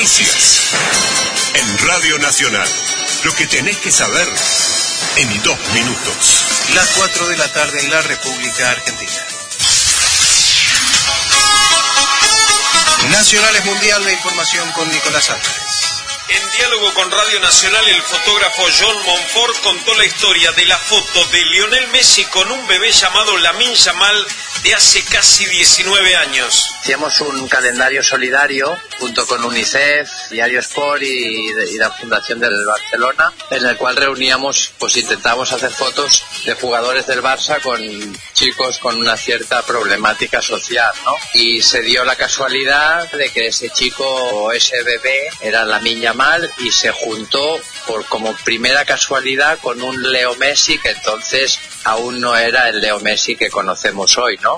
Noticias. En Radio Nacional. Lo que tenés que saber en 2 minutos. Las 4 de la tarde en la República Argentina. Nacionales Mundial de Información con Nicolás Álvarez. En diálogo con Radio Nacional, el fotógrafo John Monfort contó la historia de la foto de Lionel Messi con un bebé llamado Lamine Yamal de hace casi 19 años. Hacíamos un calendario solidario junto con UNICEF, Diario Sport y la Fundación del Barcelona, en el cual reuníamos, pues intentábamos hacer fotos de jugadores del Barça con chicos con una cierta problemática social, ¿no? Y se dio la casualidad de que ese chico o ese bebé era Lamine Yamal y se juntó por como primera casualidad con un Leo Messi que entonces aún no era el Leo Messi que conocemos hoy, ¿no?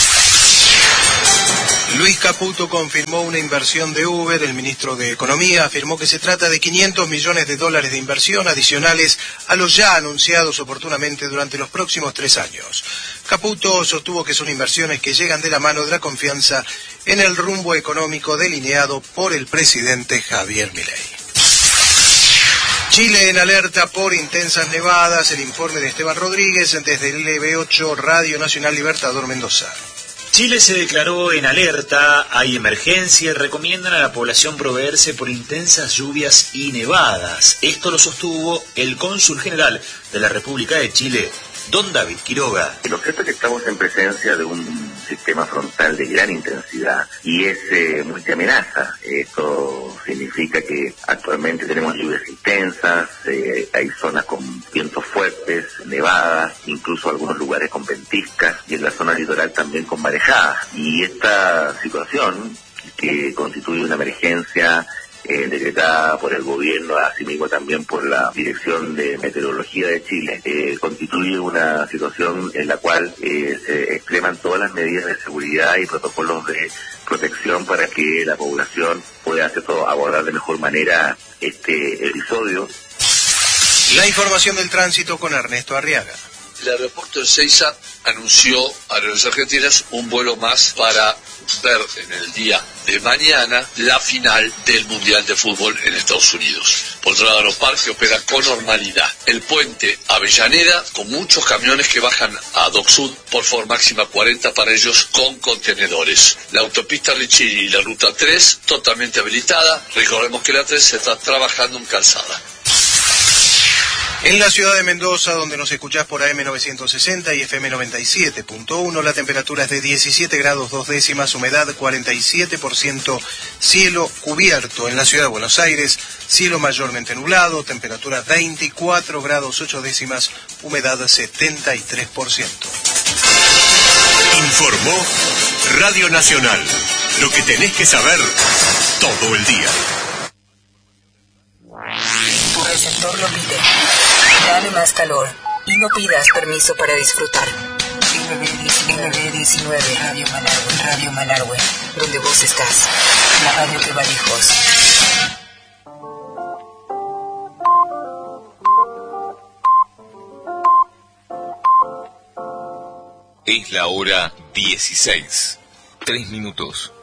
Luis Caputo confirmó una inversión de Uber. El ministro de Economía afirmó que se trata de $500 millones de inversión adicionales a los ya anunciados oportunamente durante los próximos 3 años. Caputo sostuvo que son inversiones que llegan de la mano de la confianza en el rumbo económico delineado por el presidente Javier Milei. Chile en alerta por intensas nevadas. El informe de Esteban Rodríguez desde el LB8 Radio Nacional Libertador Mendoza. Chile se declaró en alerta, hay emergencia y recomiendan a la población proveerse por intensas lluvias y nevadas. Esto lo sostuvo el cónsul general de la República de Chile, don David Quiroga. Lo cierto es que estamos en presencia de un sistema frontal de gran intensidad y es multiamenaza. Esto significa que actualmente tenemos lluvias intensas, hay zonas con vientos fuertes, nevadas, incluso algunos lugares con ventiscas y en la zona litoral también con marejadas. Y esta situación, que constituye una emergencia decretada por el gobierno, asimismo también por la Dirección de Meteorología de Chile, constituye una situación en la cual se extreman todas las medidas de seguridad y protocolos de protección para que la población pueda abordar de mejor manera este episodio. La información del tránsito con Ernesto Arriaga. El aeropuerto de Ezeiza anunció a Aerolíneas Argentinas un vuelo más para ver en el día de mañana la final del Mundial de Fútbol en Estados Unidos. Por otro lado, Aeroparque opera con normalidad. El puente Avellaneda, con muchos camiones que bajan a Dock Sud por favor máxima 40 para ellos con contenedores. La autopista Richiri y la ruta 3 totalmente habilitada. Recordemos que la 3 se está trabajando en calzada. En la ciudad de Mendoza, donde nos escuchás por AM 960 y FM 97.1, la temperatura es de 17 grados 2 décimas, humedad 47%, cielo cubierto. En la ciudad de Buenos Aires, cielo mayormente nublado, temperatura 24 grados 8 décimas, humedad 73%. Informó Radio Nacional. Lo que tenés que saber todo el día. Tu receptor lo pide. Dale más calor y no pidas permiso para disfrutar. LB19 Radio Malargüe, donde vos estás. La radio que va lejos. Es la hora 16. 3 minutos.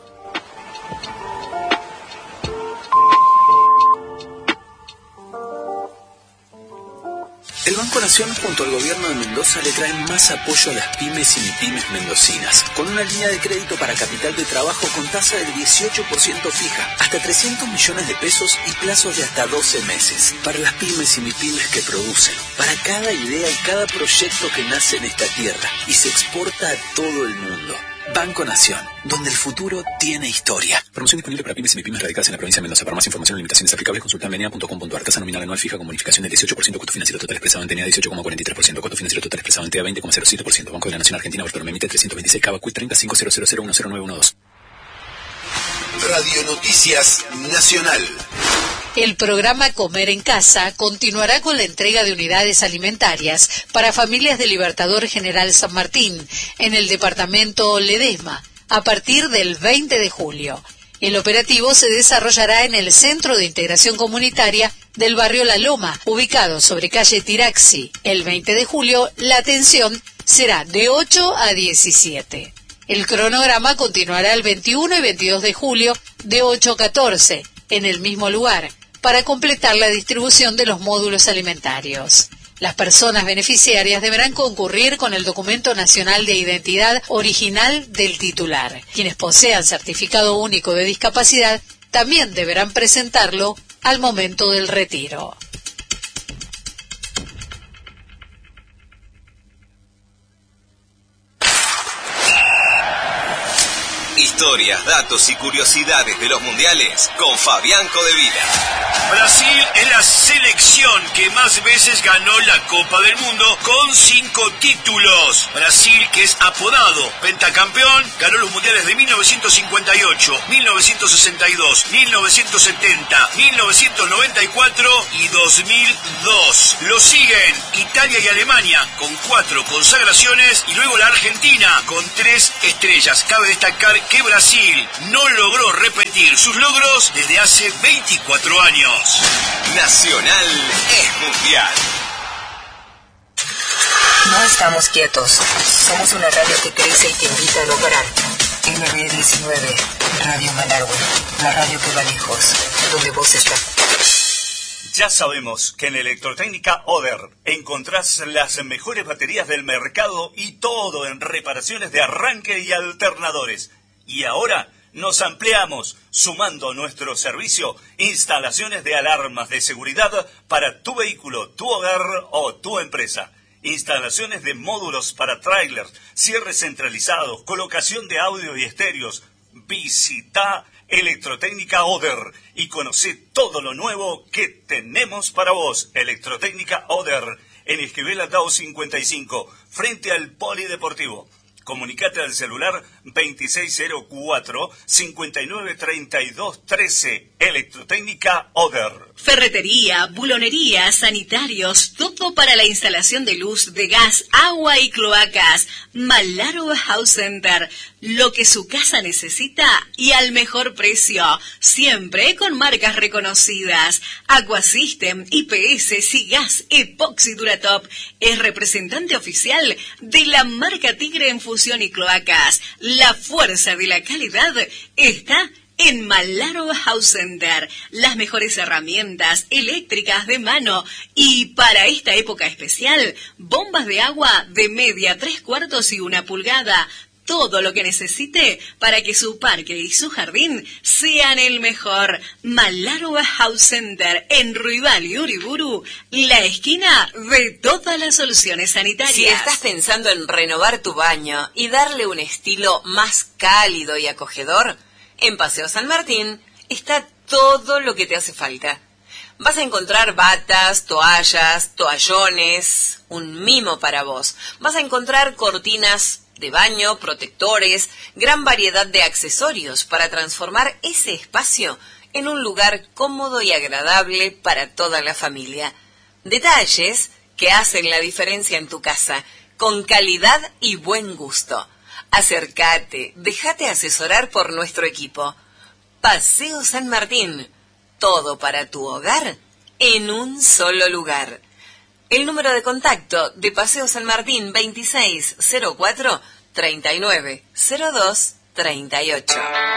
El Banco Nación junto al gobierno de Mendoza le traen más apoyo a las pymes y mipymes mendocinas, con una línea de crédito para capital de trabajo con tasa del 18% fija, hasta 300 millones de pesos y plazos de hasta 12 meses. Para las pymes y mipymes que producen, para cada idea y cada proyecto que nace en esta tierra y se exporta a todo el mundo. Banco Nación, donde el futuro tiene historia. Promoción disponible para pymes y mipymes radicadas en la provincia de Mendoza. Para más información y limitaciones aplicables, consulta en menea.com.ar. Tasa nominal anual fija con bonificación del 18%. Costo financiero total expresado en TENEA 18,43%. Costo financiero total expresado en TEA 20,07%. Banco de la Nación Argentina. Bartolomé Mitre 326 Cava Cuit 305000100912. Radio Noticias Nacional. El programa Comer en Casa continuará con la entrega de unidades alimentarias para familias de Libertador General San Martín en el departamento Ledesma a partir del 20 de julio. El operativo se desarrollará en el Centro de Integración Comunitaria del barrio La Loma, ubicado sobre calle Tiraxi. El 20 de julio la atención será de 8 a 17. El cronograma continuará el 21 y 22 de julio de 8 a 14 en el mismo lugar para completar la distribución de los módulos alimentarios. Las personas beneficiarias deberán concurrir con el documento nacional de identidad original del titular. Quienes posean certificado único de discapacidad también deberán presentarlo al momento del retiro. Historias, datos y curiosidades de los mundiales con Fabián Codevila. Brasil es la selección que más veces ganó la Copa del Mundo con 5 títulos. Brasil, que es apodado pentacampeón, ganó los mundiales de 1958, 1962, 1970, 1994 y 2002. Lo siguen Italia y Alemania con 4 consagraciones y luego la Argentina con 3 estrellas. Cabe destacar que Brasil no logró repetir sus logros desde hace 24 años. Nacional es mundial. No estamos quietos. Somos una radio que crece y te invita a lograr. MB19, Radio Malargüe, la radio que va lejos, donde vos estás. Ya sabemos que en Electrotécnica Oder encontrás las mejores baterías del mercado y todo en reparaciones de arranque y alternadores. Y ahora nos ampliamos, sumando a nuestro servicio instalaciones de alarmas de seguridad para tu vehículo, tu hogar o tu empresa. Instalaciones de módulos para trailers, cierres centralizados, colocación de audio y estéreos. Visita Electrotécnica Oder y conoce todo lo nuevo que tenemos para vos. Electrotécnica Oder, en Esquivel Atao 55, frente al Polideportivo. Comunicate al celular 2604-593213. Electrotécnica Oder. Ferretería, bulonería, sanitarios, todo para la instalación de luz, de gas, agua y cloacas. Malargüe House Center. Lo que su casa necesita y al mejor precio. Siempre con marcas reconocidas. Aquasystem, IPS, Sigas, Epoxy Duratop. Es representante oficial de la marca Tigre en fusión y cloacas. La fuerza de la calidad está en Malargüe House Center. Las mejores herramientas eléctricas de mano. Y para esta época especial, bombas de agua de media, 3/4 y 1 pulgada. Todo lo que necesite para que su parque y su jardín sean el mejor. Malargüe House Center en Ruibal y Uriburu, la esquina de todas las soluciones sanitarias. Si estás pensando en renovar tu baño y darle un estilo más cálido y acogedor, en Paseo San Martín está todo lo que te hace falta. Vas a encontrar batas, toallas, toallones, un mimo para vos. Vas a encontrar cortinas de baño, protectores, gran variedad de accesorios para transformar ese espacio en un lugar cómodo y agradable para toda la familia. Detalles que hacen la diferencia en tu casa, con calidad y buen gusto. Acércate, déjate asesorar por nuestro equipo. Paseo San Martín, todo para tu hogar en un solo lugar. El número de contacto de Paseo San Martín 2604-390238.